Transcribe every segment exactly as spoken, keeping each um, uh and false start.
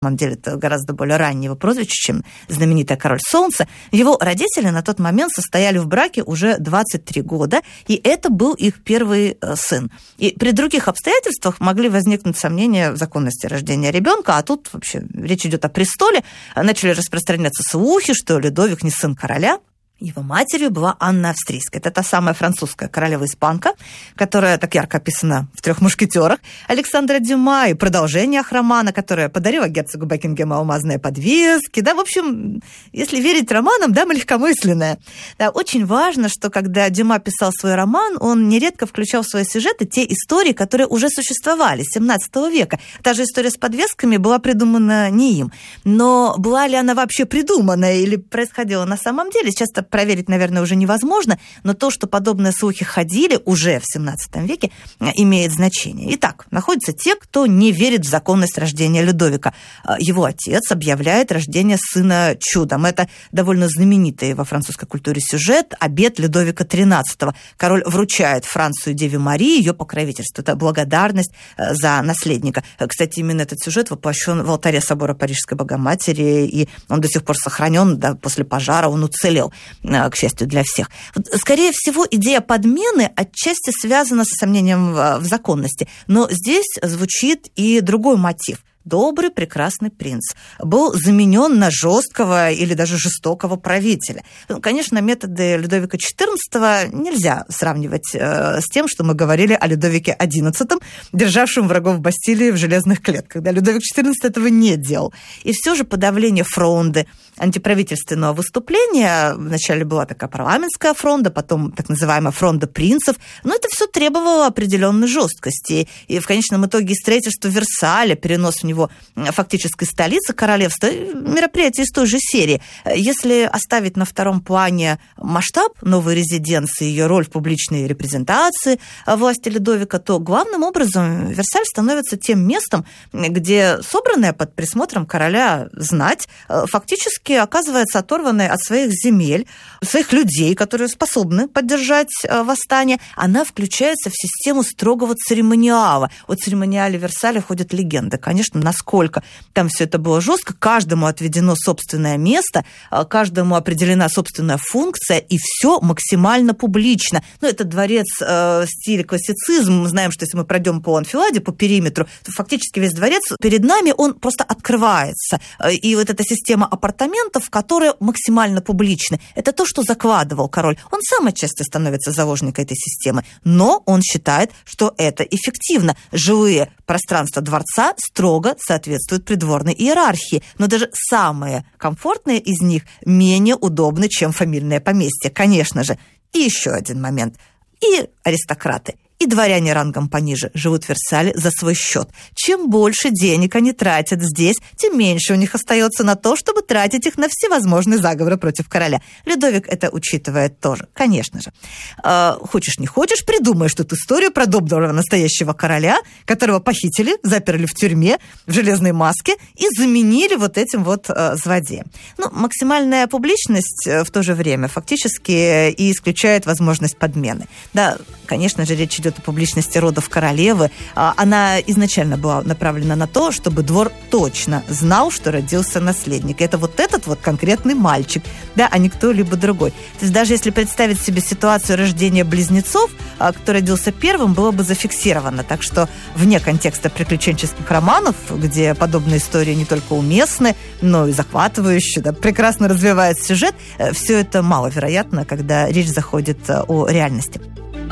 На самом деле это гораздо более раннее его прозвище, чем знаменитый король солнца. Его родители на тот момент состояли в браке уже двадцать три года, и это был их первый сын. И при других обстоятельствах могли возникнуть сомнения в законности рождения ребенка, а тут вообще речь идет о престоле. Начали распространяться слухи, что Людовик не сын короля. Его матерью была Анна Австрийская. Это та самая французская королева-испанка, которая так ярко описана в «Трех мушкетерах» Александра Дюма, и продолжениях романа, которая подарила герцогу Бекингема алмазные подвески. Да, в общем, если верить романам, дама легкомысленная. Да, очень важно, что когда Дюма писал свой роман, он нередко включал в свои сюжеты те истории, которые уже существовали с семнадцатого века. Та же история с подвесками была придумана не им. Но была ли она вообще придумана или происходила на самом деле, часто проверить, наверное, уже невозможно, но то, что подобные слухи ходили уже в семнадцатом веке, имеет значение. Итак, находятся те, кто не верит в законность рождения Людовика. Его отец объявляет рождение сына чудом. Это довольно знаменитый во французской культуре сюжет «Обет Людовика тринадцатого». Король вручает Францию Деве Марии ее покровительство. Это благодарность за наследника. Кстати, именно этот сюжет воплощен в алтаре собора Парижской Богоматери, и он до сих пор сохранен, да, после пожара он уцелел, к счастью для всех. Вот, скорее всего, идея подмены отчасти связана с сомнением в законности, но здесь звучит и другой мотив. Добрый, прекрасный принц был заменен на жесткого или даже жестокого правителя. Ну, конечно, методы Людовика четырнадцатого нельзя сравнивать э, с тем, что мы говорили о Людовике одиннадцатом, державшем врагов Бастилии в железных клетках, когда Людовик четырнадцатый этого не делал. И все же подавление фронды, антиправительственного выступления, вначале была такая парламентская фронда, потом так называемая фронда принцев, но это все требовало определенной жесткости. И в конечном итоге строительство Версаля, перенос в него фактической столицы королевства, мероприятие из той же серии. Если оставить на втором плане масштаб новой резиденции, ее роль в публичной репрезентации власти Людовика, то главным образом Версаль становится тем местом, где собранная под присмотром короля знать фактически оказывается оторванной от своих земель, своих людей, которые способны поддержать восстание. Она включается в систему строгого церемониала. О церемониале Версаля ходят легенды. Конечно, насколько там все это было жестко, каждому отведено собственное место, каждому определена собственная функция, и все максимально публично. Ну, это дворец э, в стиле классицизм. Мы знаем, что если мы пройдем по анфиладе, по периметру, то фактически весь дворец перед нами, он просто открывается. И вот эта система апартаментов, которые максимально публичны, это то, что закладывал король. Он сам отчасти становится заложником этой системы, но он считает, что это эффективно. Жилые пространства дворца строго соответствуют придворной иерархии, но даже самые комфортные из них менее удобны, чем фамильное поместье, конечно же. И еще один момент. И аристократы, и дворяне рангом пониже живут в Версале за свой счет. Чем больше денег они тратят здесь, тем меньше у них остается на то, чтобы тратить их на всевозможные заговоры против короля. Людовик это учитывает тоже, конечно же. Э, хочешь не хочешь, придумаешь тут историю про доброго настоящего короля, которого похитили, заперли в тюрьме, в железной маске и заменили вот этим вот э, злодеем. Ну, максимальная публичность в то же время фактически и исключает возможность подмены. Да, конечно же, речь идет о публичности родов королевы. Она изначально была направлена на то, чтобы двор точно знал, что родился наследник. И это вот этот вот конкретный мальчик, да, а не кто-либо другой. То есть даже если представить себе ситуацию рождения близнецов, кто родился первым, было бы зафиксировано. Так что вне контекста приключенческих романов, где подобные истории не только уместны, но и захватывающие, да, прекрасно развивает сюжет, все это маловероятно, когда речь заходит о реальности.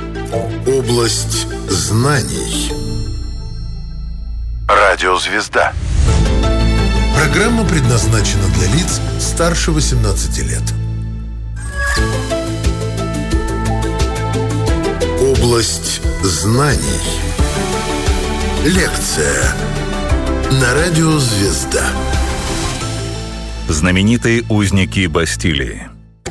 Область знаний. Радиозвезда. Программа предназначена для лиц старше восемнадцати лет. Область знаний. Лекция на Радиозвезда. Знаменитые узники Бастилии.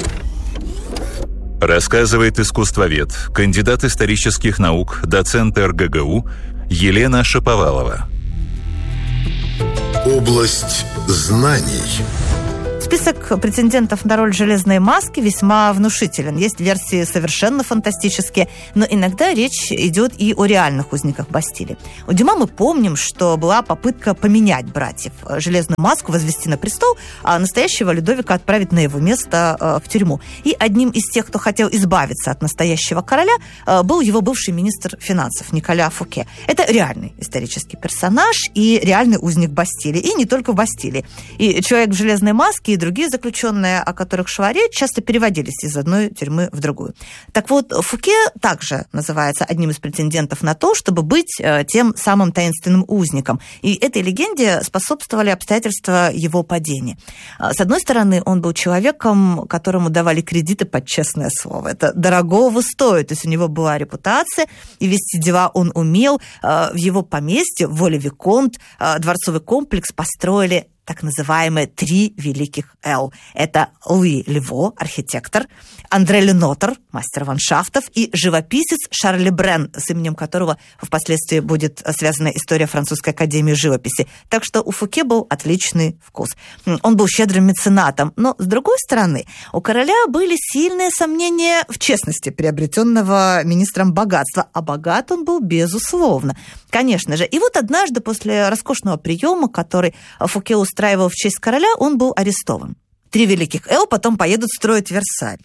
Рассказывает искусствовед, кандидат исторических наук, доцент эр гэ гэ у Елена Шаповалова. Область знаний. Список претендентов на роль Железной Маски весьма внушителен. Есть версии совершенно фантастические, но иногда речь идет и о реальных узниках Бастилии. У Дюма мы помним, что была попытка поменять братьев. Железную Маску возвести на престол, а настоящего Людовика отправить на его место в тюрьму. И одним из тех, кто хотел избавиться от настоящего короля, был его бывший министр финансов Николя Фуке. Это реальный исторический персонаж и реальный узник Бастилии. И не только в Бастилии. И человек в железной маске, и другие заключенные, о которых шла речь, часто переводились из одной тюрьмы в другую. Так вот, Фуке также называется одним из претендентов на то, чтобы быть тем самым таинственным узником. И этой легенде способствовали обстоятельства его падения. С одной стороны, он был человеком, которому давали кредиты под честное слово. Это дорогого стоит. То есть у него была репутация, и вести дела он умел. В его поместье, в Воле-Виконт, дворцовый комплекс построили так называемые три великих Л. Это Луи Лево, архитектор, Андре Ленотр, мастер ландшафтов, и живописец Шарль Лебрен, с именем которого впоследствии будет связана история Французской академии живописи. Так что у Фуке был отличный вкус. Он был щедрым меценатом, но, с другой стороны, у короля были сильные сомнения в честности приобретенного министром богатства, а богат он был безусловно. Конечно же. И вот однажды после роскошного приема, который Фуке устраивал в честь короля, он был арестован. Три великих Эл потом поедут строить Версаль.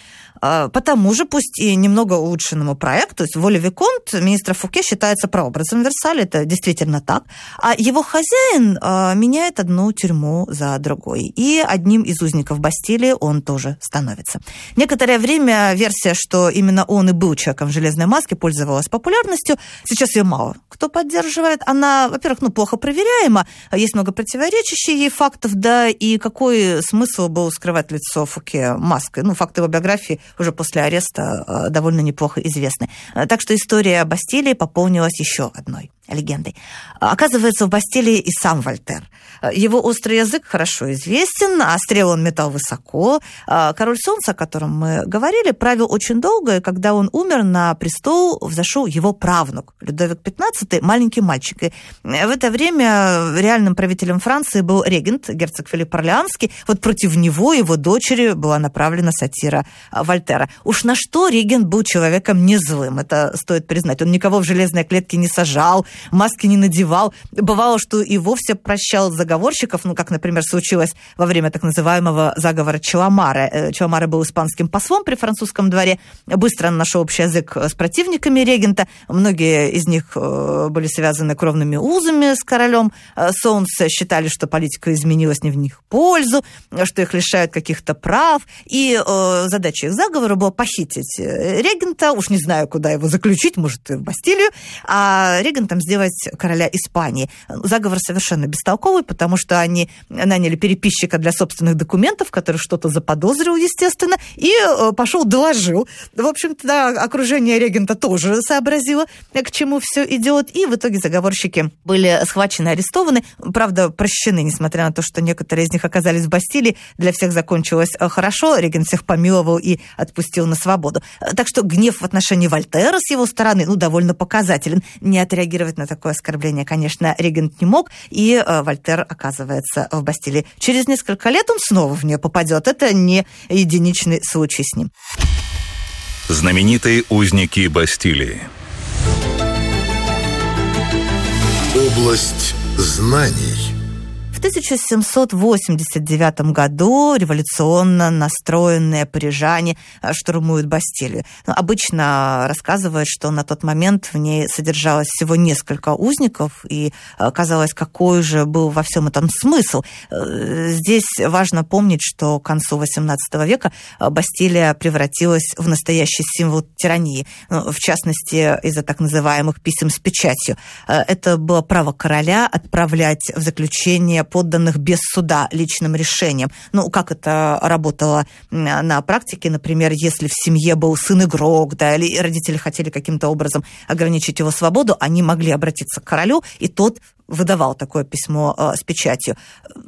По тому же, пусть и немного улучшенному проекту, то есть Воле-Виконт министра Фуке считается прообразом Версаля, это действительно так, а его хозяин э, меняет одну тюрьму за другой, и одним из узников Бастилии он тоже становится. Некоторое время версия, что именно он и был человеком в железной маске, пользовалась популярностью, сейчас ее мало кто поддерживает. Она, во-первых, ну, плохо проверяема, есть много противоречащих ей фактов, да, и какой смысл был скрывать лицо Фуке маской? Ну, факты его биографии уже после ареста довольно неплохо известны. Так что история Бастилии пополнилась еще одной легендой. Оказывается, в Бастилии и сам Вольтер. Его острый язык хорошо известен, а стрелы он метал высоко. Король Солнца, о котором мы говорили, правил очень долго, и когда он умер, на престол взошел его правнук, Людовик пятнадцатый, маленький мальчик. И в это время реальным правителем Франции был регент, герцог Филипп Орлеанский. Вот против него, его дочери, была направлена сатира Вольтера. Уж на что регент был человеком не злым, это стоит признать. Он никого в железной клетке не сажал, маски не надевал. Бывало, что и вовсе прощал заговорщиков, ну, как, например, случилось во время так называемого заговора Челомары. Челомара был испанским послом при французском дворе, быстро нашел общий язык с противниками регента. Многие из них были связаны кровными узами с королем Солнца, считали, что политика изменилась не в них пользу, что их лишают каких-то прав. И задача их заговора была похитить регента, уж не знаю, куда его заключить, может, в Бастилию, а регентом сделать короля Испании. Заговор совершенно бестолковый, потому что они наняли переписчика для собственных документов, который что-то заподозрил, естественно, и пошел доложил. В общем-то, да, окружение регента тоже сообразило, к чему все идет, и в итоге заговорщики были схвачены, арестованы, правда, прощены, несмотря на то, что некоторые из них оказались в Бастилии, для всех закончилось хорошо, регент всех помиловал и отпустил на свободу. Так что гнев в отношении Вольтера с его стороны, ну, довольно показателен. Не отреагировать на такое оскорбление, конечно, регент не мог, и э, Вольтер оказывается в Бастилии. Через несколько лет он снова в нее попадет. Это не единичный случай с ним. Знаменитые узники Бастилии. Область знаний. В тысяча семьсот восемьдесят девятом году революционно настроенные парижане штурмуют Бастилию. Но обычно рассказывают, что на тот момент в ней содержалось всего несколько узников, и казалось, какой же был во всем этом смысл. Здесь важно помнить, что к концу восемнадцатого века Бастилия превратилась в настоящий символ тирании, в частности, из-за так называемых писем с печатью. Это было право короля отправлять в заключение подданных без суда личным решением. Ну, как это работало на практике, например, если в семье был сын-игрок, да, или родители хотели каким-то образом ограничить его свободу, они могли обратиться к королю, и тот выдавал такое письмо с печатью.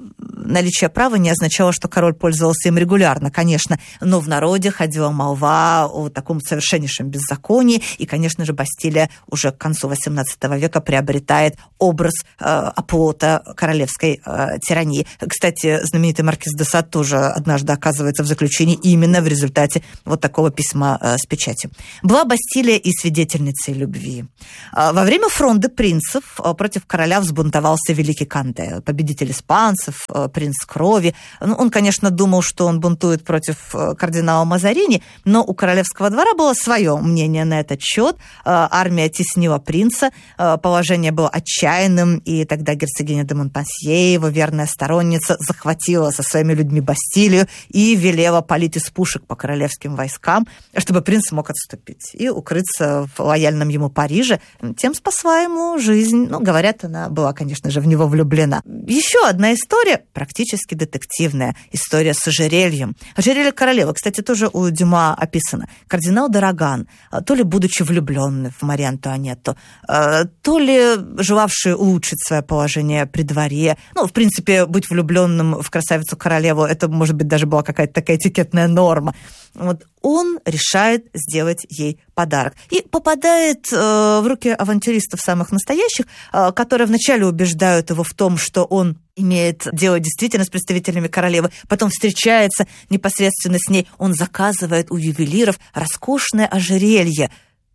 наличие права не означало, что король пользовался им регулярно, конечно, но в народе ходила молва о таком совершеннейшем беззаконии, и, конечно же, Бастилия уже к концу восемнадцатого века приобретает образ э, оплота королевской э, тирании. Кстати, знаменитый маркиз де Сад тоже однажды оказывается в заключении именно в результате вот такого письма э, с печатью. Была Бастилия и свидетельницей любви. Э, во время фронды принцев э, против короля взбунтовался великий Канде, победитель испанцев, э, принц крови. Ну, он, конечно, думал, что он бунтует против э, кардинала Мазарини, но у королевского двора было свое мнение на этот счет. Э, армия теснила принца, э, положение было отчаянным, и тогда герцогиня де Монпансье, его верная сторонница, захватила со своими людьми Бастилию и велела палить из пушек по королевским войскам, чтобы принц мог отступить и укрыться в лояльном ему Париже. Тем спасла ему жизнь. Ну, говорят, она была, конечно же, в него влюблена. Еще одна история, практически детективная. История с ожерельем. Ожерелье королевы, кстати, тоже у Дюма описано. Кардинал Дараган, то ли будучи влюбленный в Марию Антуанетту, то ли желавший улучшить свое положение при дворе. Ну, в принципе, быть влюбленным в красавицу-королеву, это, может быть, даже была какая-то такая этикетная норма. Вот он решает сделать ей подарок. И попадает э, в руки авантюристов самых настоящих, э, которые вначале убеждают его в том, что он имеет дело действительно с представителями королевы, потом встречается непосредственно с ней, он заказывает у ювелиров роскошное ожерелье.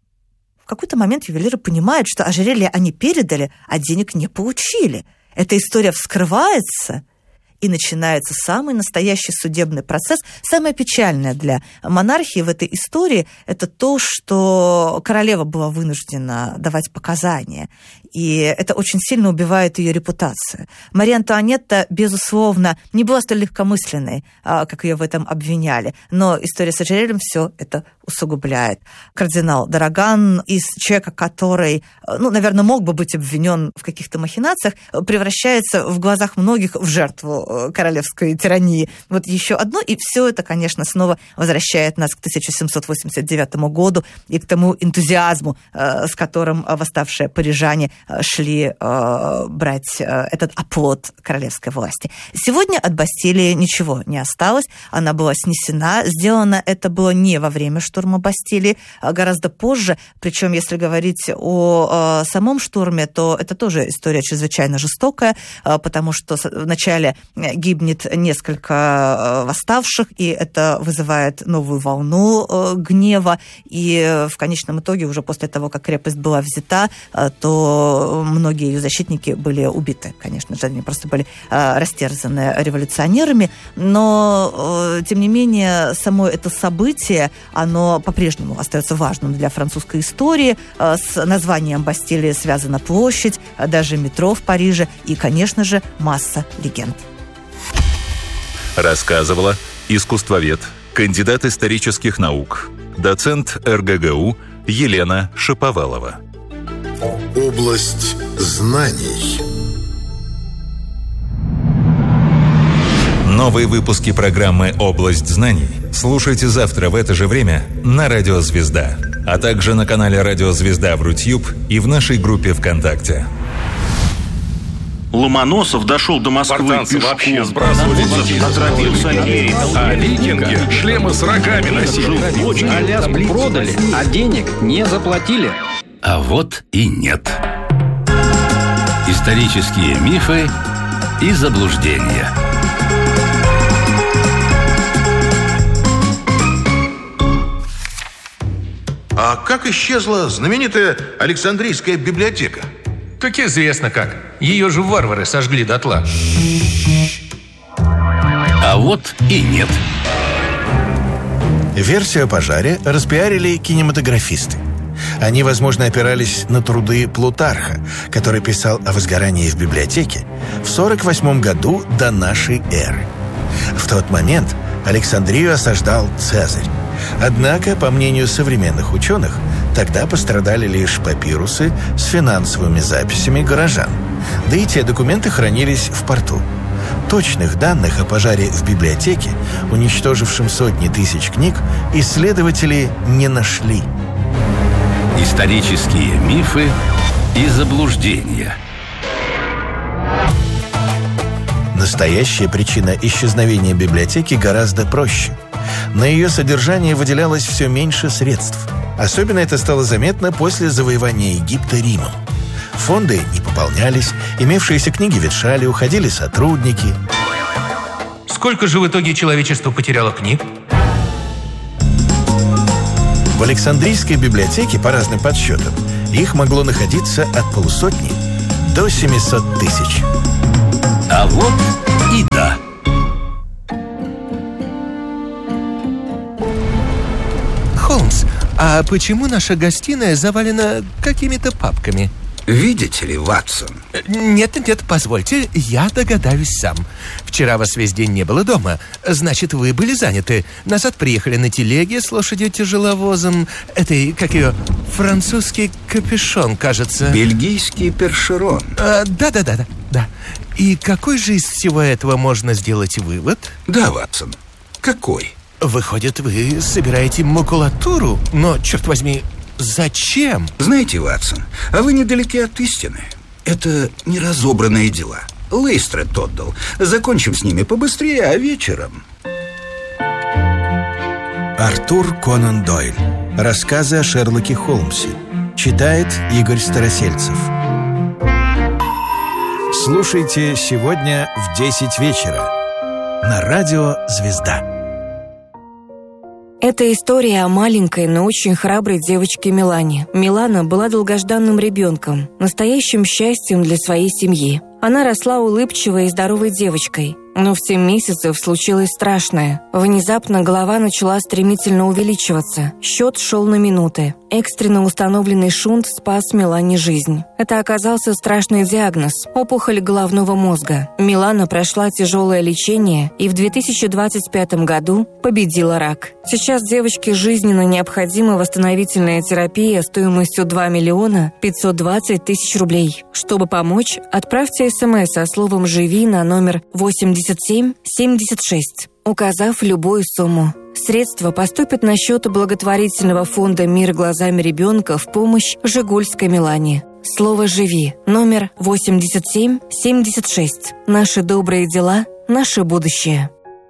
В какой-то момент ювелиры понимают, что ожерелье они передали, а денег не получили. Эта история вскрывается, и начинается самый настоящий судебный процесс. Самое печальное для монархии в этой истории – это то, что королева была вынуждена давать показания. И это очень сильно убивает ее репутацию. Мария Антуанетта, безусловно, не была столь легкомысленной, как ее в этом обвиняли. Но история с ожерельем все это усугубляет. Кардинал Дараган из человека, который, ну, наверное, мог бы быть обвинен в каких-то махинациях, превращается в глазах многих в жертву королевской тирании. Вот еще одно, и все это, конечно, снова возвращает нас к тысяча семьсот восемьдесят девятому году и к тому энтузиазму, с которым восставшие парижане шли брать этот оплот королевской власти. Сегодня от Бастилии ничего не осталось, она была снесена. Сделано это было не во время штурма Бастилии, а гораздо позже. Причем, если говорить о самом штурме, то это тоже история чрезвычайно жестокая, потому что вначале гибнет несколько восставших, и это вызывает новую волну гнева, и в конечном итоге, уже после того, как крепость была взята, то многие ее защитники были убиты. Конечно же, они просто были растерзаны революционерами, но, тем не менее, само это событие, оно по-прежнему остается важным для французской истории. С названием Бастилии связана площадь, даже метро в Париже и, конечно же, масса легенд. Рассказывала искусствовед, кандидат исторических наук, доцент эр гэ гэ у Елена Шаповалова. Область знаний. Новые выпуски программы «Область знаний» слушайте завтра в это же время на Радио Звезда, а также на канале Радио Звезда в Рутьюб и в нашей группе ВКонтакте. Ломоносов дошел до Москвы пешком. Вообще сбрасывали а викинги шлемы с рогами носили. Аляску продали, а денег не заплатили. А вот и нет. Исторические мифы и заблуждения. А как исчезла знаменитая Александрийская библиотека? Так известно как. Ее же варвары сожгли дотла. А вот и нет. Версию о пожаре распиарили кинематографисты. Они, возможно, опирались на труды Плутарха, который писал о возгорании в библиотеке в сорок восьмом году до нашей эры. В тот момент Александрию осаждал Цезарь. Однако, по мнению современных ученых, тогда пострадали лишь папирусы с финансовыми записями горожан. Да и те документы хранились в порту. Точных данных о пожаре в библиотеке, уничтожившем сотни тысяч книг, исследователи не нашли. Исторические мифы и заблуждения. Настоящая причина исчезновения библиотеки гораздо проще. На ее содержание выделялось все меньше средств. Особенно это стало заметно после завоевания Египта Римом. Фонды не пополнялись, имевшиеся книги ветшали, уходили сотрудники. Сколько же в итоге человечество потеряло книг? В Александрийской библиотеке, по разным подсчетам, их могло находиться от полусотни до семисот тысяч. А вот и да. Холмс, а почему наша гостиная завалена какими-то папками? Видите ли, Ватсон? Нет-нет, позвольте, я догадаюсь сам. Вчера вас весь день не было дома. Значит, вы были заняты. Назад приехали на телеге с лошадью-тяжеловозом. Это, как ее, французский капюшон, кажется. Бельгийский першерон. А, да-да-да, да. И какой же из всего этого можно сделать вывод? Да, Ватсон, какой? Выходит, вы собираете макулатуру? Но, черт возьми, зачем? Знаете, Ватсон, а вы недалеки от истины. Это неразобранные дела. Лейстред отдал. Закончим с ними побыстрее, а вечером... Артур Конан Дойль. Рассказы о Шерлоке Холмсе. Читает Игорь Старосельцев. Слушайте сегодня в десять вечера на радио «Звезда». Это история о маленькой, но очень храброй девочке Милане. Милана была долгожданным ребенком, настоящим счастьем для своей семьи. Она росла улыбчивой и здоровой девочкой. Но в семь месяцев случилось страшное. Внезапно голова начала стремительно увеличиваться. Счет шел на минуты. Экстренно установленный шунт спас Милане жизнь. Это оказался страшный диагноз – опухоль головного мозга. Милана прошла тяжелое лечение и в две тысячи двадцать пятом году победила рак. Сейчас девочке жизненно необходима восстановительная терапия стоимостью два миллиона пятьсот двадцать тысяч рублей. Чтобы помочь, отправьте смс со словом «Живи» на номер восемьдесят семь семьдесят шесть, указав любую сумму. Средства поступят на счет благотворительного фонда «Мир глазами ребенка» в помощь Жигульской Милане. Слово «Живи» номер восемьдесят семь семьдесят шесть. Наши добрые дела, наше будущее.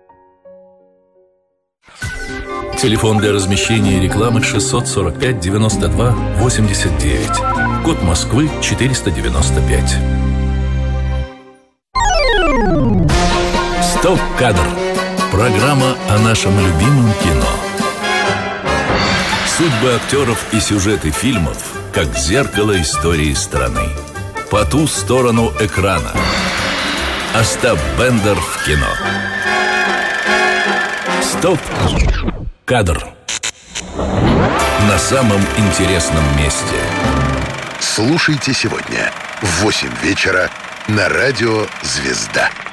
Телефон для размещения рекламы шестьсот сорок пять девяносто два восемьдесят девять. Код Москвы четыреста девяносто пять. Стоп-кадр. Программа о нашем любимом кино. Судьбы актеров и сюжеты фильмов, как зеркало истории страны. По ту сторону экрана. Остап Бендер в кино. Стоп-кадр. На самом интересном месте. Слушайте сегодня в восемь вечера на радио «Звезда».